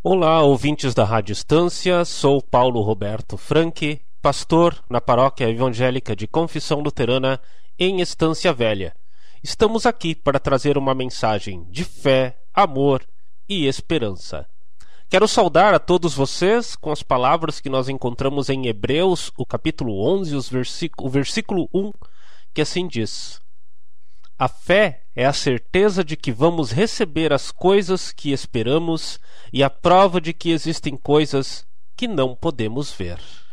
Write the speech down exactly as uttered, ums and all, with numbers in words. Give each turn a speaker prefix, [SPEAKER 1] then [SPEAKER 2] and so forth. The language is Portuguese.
[SPEAKER 1] Olá, ouvintes da Rádio Estância, sou Paulo Roberto Franque, pastor na Paróquia Evangélica de Confissão Luterana em Estância Velha. Estamos aqui para trazer uma mensagem de fé, amor e esperança. Quero saudar a todos vocês com as palavras que nós encontramos em Hebreus, o capítulo onze, os versículo, o versículo um, que assim diz: A fé é a certeza de que vamos receber as coisas que esperamos e a prova de que existem coisas que não podemos ver.